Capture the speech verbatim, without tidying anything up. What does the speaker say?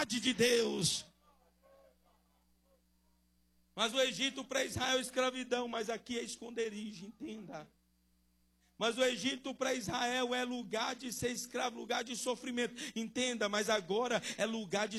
de Deus. Mas o Egito para Israel é escravidão, mas aqui é esconderijo, entenda. Mas o Egito para Israel é lugar de ser escravo, lugar de sofrimento. Entenda, mas agora é lugar de